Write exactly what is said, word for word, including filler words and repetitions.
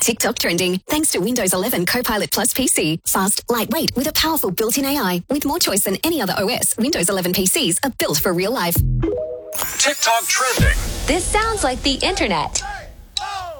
TikTok trending thanks to Windows eleven Copilot Plus P C. Fast, lightweight with a powerful built-in A I. With more choice than any other O S, Windows eleven P Cs are built for real life. TikTok trending. This sounds like the internet.